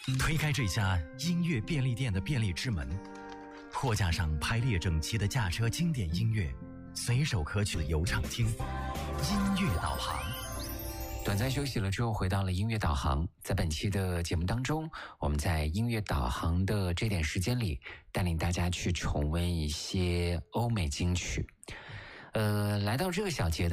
推开这家音乐便利店的便利之门，货架上排列整齐的驾车经典音乐，随手可取的游唱厅，音乐导航。 短暂休息了之后，回到了音乐导航。在本期的节目当中，我们在音乐导航的这点时间里，带领大家去重温一些欧美金曲。来到这个小节